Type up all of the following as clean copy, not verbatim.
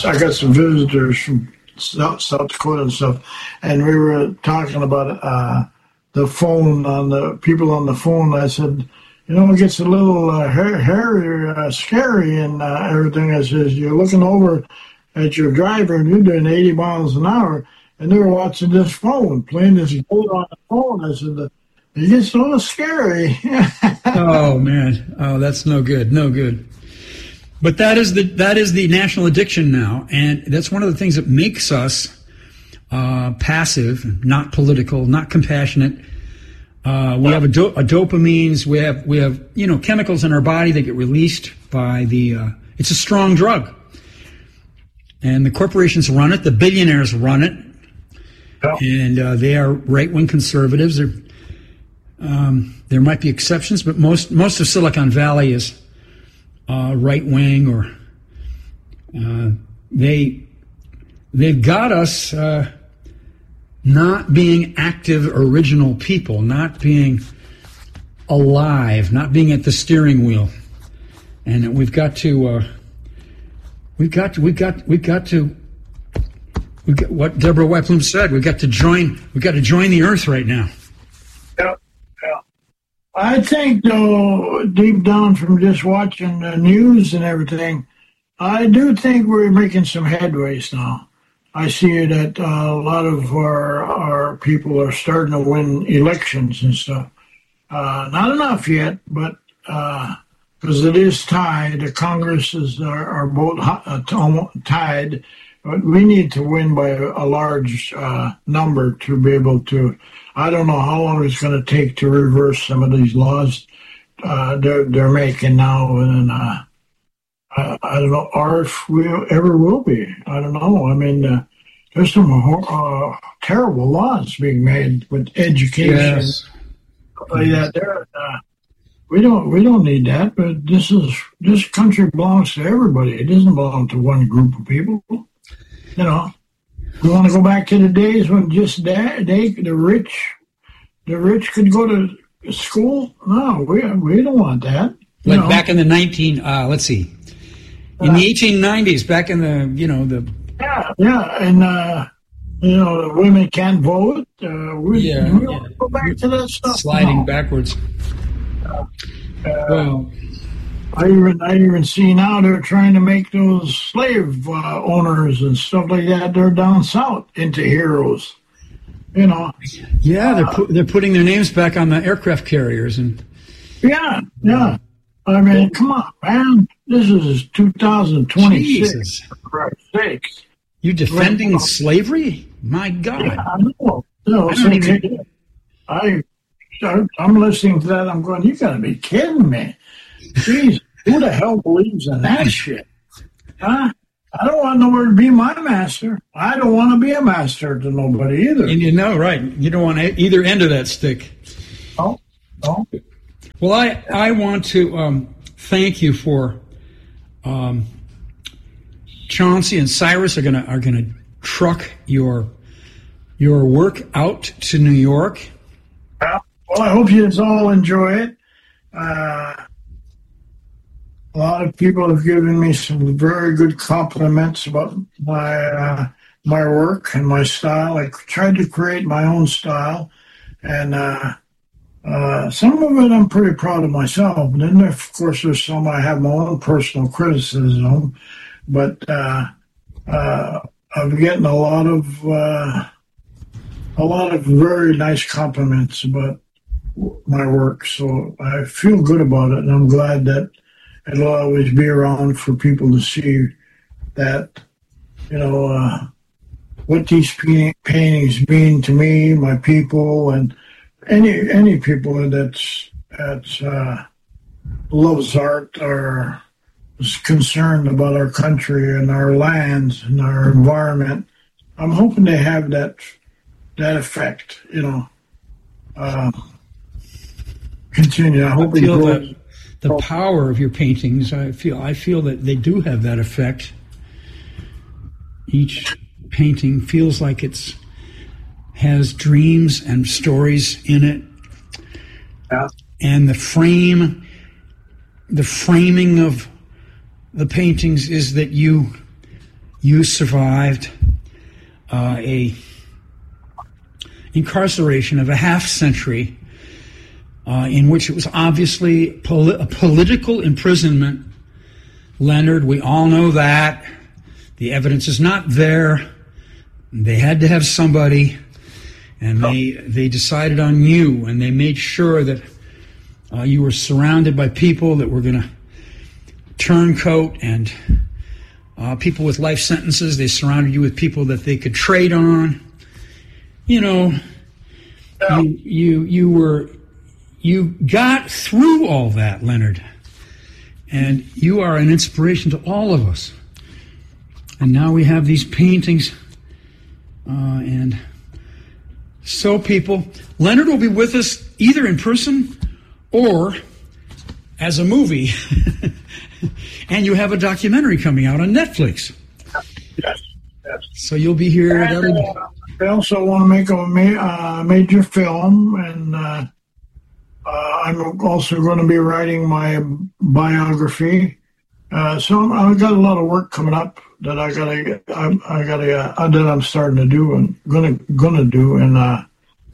I got some visitors from South Dakota and stuff, and we were talking about the phone on the people on the phone. I said, it gets a little hairy, scary, and everything. I says, you're looking over at your driver, and you're doing 80 miles an hour, and they're watching this phone, playing this game on the phone. I said, it gets a little scary. Oh man, that's no good, no good. But that is the national addiction now, and that's one of the things that makes us passive, not political, not compassionate. We have a dopamines. We have chemicals in our body that get released by it's a strong drug, and the corporations run it. The billionaires run it, and they are right-wing conservatives. There might be exceptions, but most of Silicon Valley is right-wing, or they've got us not being active, original people, not being alive, not being at the steering wheel, and we've got what Deborah White-Bloom said. We've got to join the earth right now. Yeah. I think, though, deep down from just watching the news and everything, I do think we're making some headways now. I see that a lot of our people are starting to win elections and stuff. Not enough yet, but because it is tied, the Congresses are both tied. But we need to win by a large number to be able to. I don't know how long it's going to take to reverse some of these laws they're making now, and I don't know, or if we ever will be. I don't know. I mean, there's some terrible laws being made with education. Yes. Like that. We don't need that. But this country belongs to everybody. It doesn't belong to one group of people. We want to go back to the days when just the rich could go to school. No, we don't want that. Like back in the let's see, in the 1890s, back in the and the women can't vote. We want to go back to that stuff. Sliding backwards. Well, I even see now they're trying to make those slave owners and stuff like that. They're down south into heroes. Yeah, they're putting their names back on the aircraft carriers and. Yeah. I mean, come on, man. This is 2026. Jesus. For Christ's sakes. You defending slavery? My God. Yeah, I know. I'm listening to that. I'm going, you got to be kidding me. Jeez, who the hell believes in that shit? Huh? I don't want nobody to be my master. I don't want to be a master to nobody either. And right. You don't want either end of that stick. No. Well, I want to thank you for Chauncey and Cyrus are gonna truck your work out to New York. Well, I hope you all enjoy it. A lot of people have given me some very good compliments about my work and my style. I tried to create my own style, and some of it I'm pretty proud of myself. And then, of course, there's some I have my own personal criticism, but I'm getting a lot of very nice compliments about my work. So I feel good about it, and I'm glad that it'll always be around for people to see that, what these paintings mean to me, my people, and any people that's loves art or is concerned about our country and our lands and our environment. I'm hoping they have that effect, continue. I hope feel that the power of your paintings. I feel that they do have that effect. Each painting feels like has dreams and stories in it. Yeah. And the framing of the paintings is that you you survived a incarceration of a half century in which it was obviously a political imprisonment. Leonard, we all know that. The evidence is not there. They had to have somebody, and they decided on you, and they made sure that you were surrounded by people that were going to turncoat, and people with life sentences. They surrounded you with people that they could trade on. You know, you got through all that, Leonard, and you are an inspiration to all of us. And now we have these paintings, and so people, Leonard will be with us either in person or as a movie. And you have a documentary coming out on Netflix. Yes. So you'll be here. And, I also want to make a major film, and I'm also going to be writing my biography. So I've got a lot of work coming up that that I'm starting to do and gonna do, and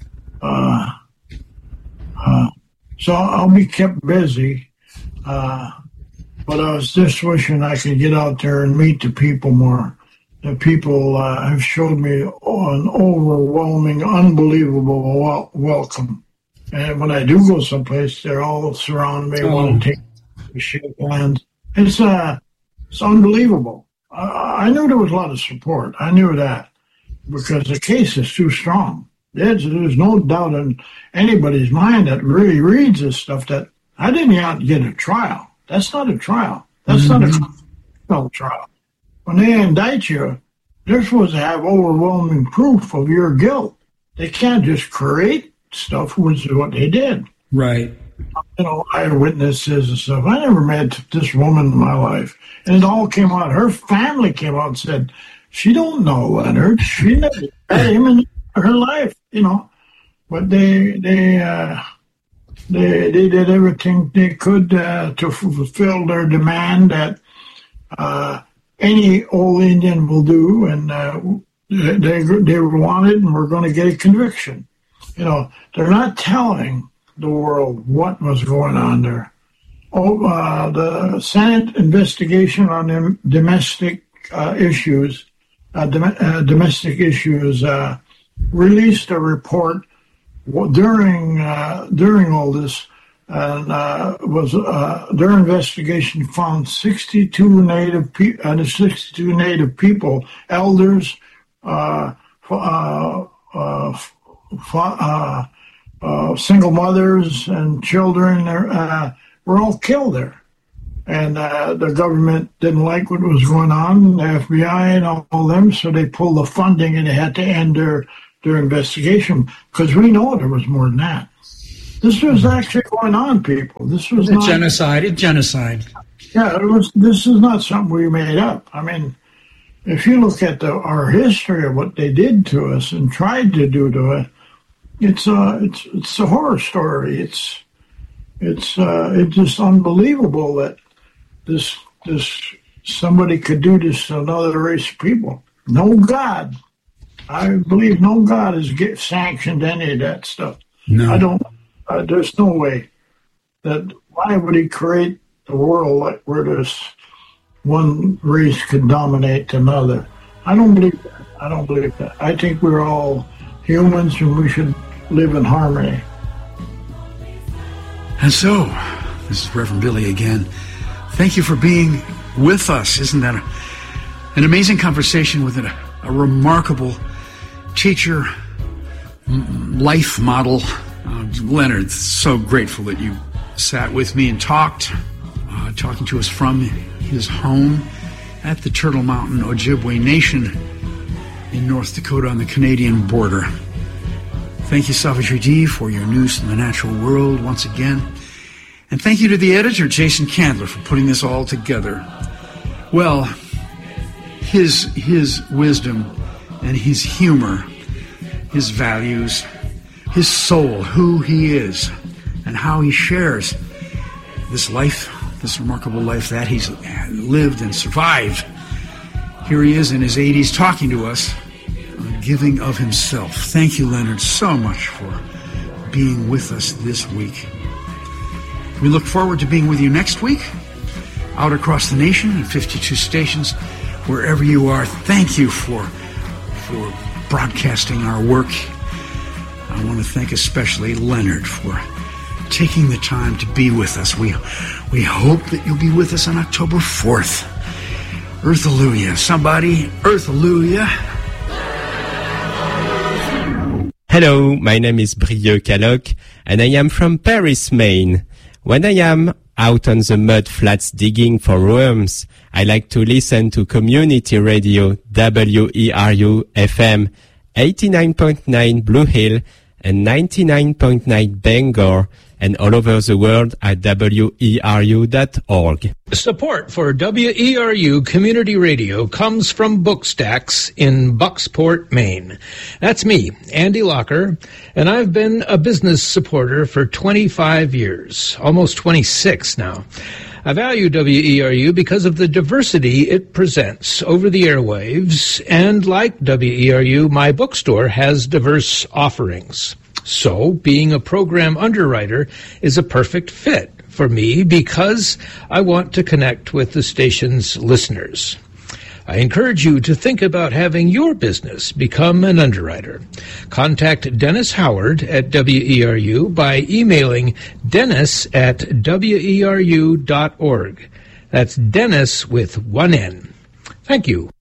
so I'll be kept busy. But I was just wishing I could get out there and meet the people more. The people have showed me an overwhelming, unbelievable welcome. And when I do go someplace, they're all surround me, want to take a shake hands. It's unbelievable. I knew there was a lot of support. I knew that because the case is too strong. There's no doubt in anybody's mind that really reads this stuff that I didn't even get a trial. That's not a trial. That's not a constitutional trial. When they indict you, they're supposed to have overwhelming proof of your guilt. They can't just create stuff, which is what they did. Right. You know, eyewitnesses and stuff. I never met this woman in my life. And it all came out. Her family came out and said, she don't know Leonard. She never met him in her life, you know. But they did everything they could to fulfill their demand that any old Indian will do, and they wanted and were going to get a conviction. You know, they're not telling the world what was going on there. The Senate investigation on domestic issues released a report during all this, and their investigation found 62 native people, elders, single mothers and children were all killed there. And the government didn't like what was going on, the FBI and all them, so they pulled the funding and they had to end their investigation, because we know there was more than that. This was actually going on, people. This was not genocide. Yeah, this is not something we made up. I mean, if you look at our history of what they did to us and tried to do to us, it's a horror story. It's just unbelievable that this somebody could do this to another race of people. No God, I believe, no God has sanctioned any of that stuff. No, I don't. There's no way that. Why would He create the world where this one race could dominate another? I don't believe that. I think we're all humans and we should live in harmony. And so, this is Reverend Billy again. Thank you for being with us. Isn't that an amazing conversation with a remarkable teacher, life model? Leonard, so grateful that you sat with me and talking to us from his home at the Turtle Mountain Ojibwe Nation in North Dakota on the Canadian border. Thank you, Savitri D, for your news from the natural world once again. And thank you to the editor, Jason Candler, for putting this all together. Well, his wisdom and his humor, his values, his soul, who he is, and how he shares this life, this remarkable life that he's lived and survived. Here he is in his 80s talking to us on giving of himself. Thank you, Leonard, so much for being with us this week. We look forward to being with you next week, out across the nation in 52 stations, wherever you are. Thank you for broadcasting our work. I want to thank especially Leonard for taking the time to be with us. We hope that you'll be with us on October 4th. Earth-alleluia. Somebody, Earth-alleluia. Hello, my name is Brieux Caloc, and I am from Paris, Maine. When I am out on the mud flats digging for worms, I like to listen to community radio WERU FM 89.9 Blue Hill and 99.9 Bangor, and all over the world at weru.org. Support for WERU Community Radio comes from Bookstacks in Bucksport, Maine. That's me, Andy Locker, and I've been a business supporter for 25 years, almost 26 now. I value WERU because of the diversity it presents over the airwaves, and like WERU, my bookstore has diverse offerings. So, being a program underwriter is a perfect fit for me because I want to connect with the station's listeners. I encourage you to think about having your business become an underwriter. Contact Dennis Howard at WERU by emailing dennis@weru.org. That's Dennis with one N. Thank you.